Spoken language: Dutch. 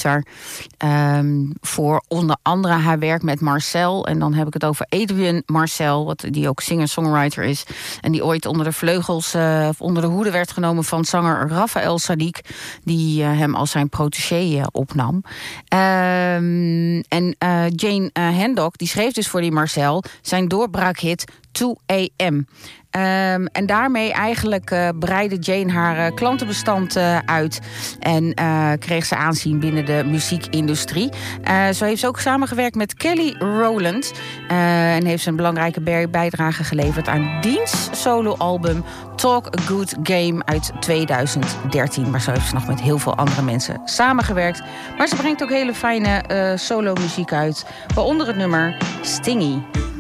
songwriter. Voor onder andere haar werk met Marcel. En dan heb ik het over Adrian Marcel, die ook singer-songwriter is. En die ooit onder de vleugels, onder de hoede werd genomen van zanger Raphaël Saadiq, die hem als zijn protégé opnam. En Jane Hancock, die schreef dus voor die Marcel zijn doorbraakhit 2 AM. En daarmee eigenlijk breidde Jane haar klantenbestand uit. En kreeg ze aanzien binnen de muziekindustrie. Zo heeft ze ook samengewerkt met Kelly Rowland. En heeft ze een belangrijke bijdrage geleverd aan diens soloalbum Talk a Good Game uit 2013. Maar zo heeft ze nog met heel veel andere mensen samengewerkt. Maar ze brengt ook hele fijne solo muziek uit. Waaronder het nummer Stingy.